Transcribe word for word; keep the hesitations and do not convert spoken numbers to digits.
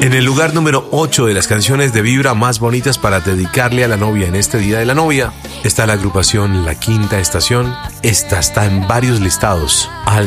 En el lugar número ocho de las canciones de vibra más bonitas para dedicarle a la novia en este Día de la Novia está la agrupación La Quinta Estación. Esta está en varios listados.